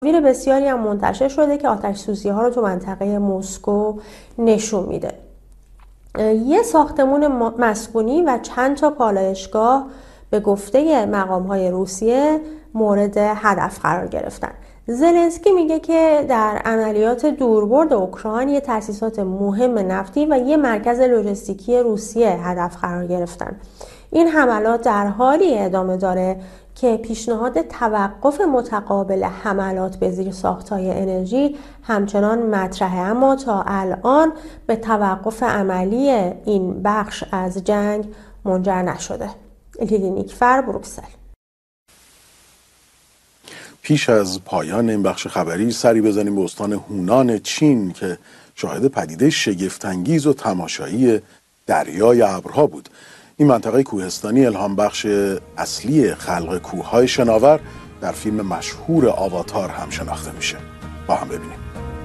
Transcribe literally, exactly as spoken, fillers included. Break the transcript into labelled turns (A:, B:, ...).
A: تصاویر بسیاری هم منتشر شده که آتش سوزی ها رو تو منطقه مسکو نشون میده. یه ساختمون مسکونی و چند تا پالایشگاه به گفته مقام‌های روسیه مورد هدف قرار گرفتن. زلنسکی میگه که در عملیات دوربرد اوکراین یه تأسیسات مهم نفتی و یه مرکز لوجستیکی روسیه هدف قرار گرفتن. این حملات در حالی ادامه داره که پیشنهاد توقف متقابل حملات به زیرساخت‌های انرژی همچنان مطرحه، اما تا الان به توقف عملی این بخش از جنگ منجر نشده. لیلی نیکفر، بروکسل.
B: پیش از پایان این بخش خبری سری بزنیم به استان هونان چین که شاهد پدیده شگفت‌انگیز و تماشایی دریای ابرها بود. این منطقه کوهستانی الهام بخش اصلی خلق کوههای شناور در فیلم مشهور آواتار هم شناخته میشه. با هم ببینیم.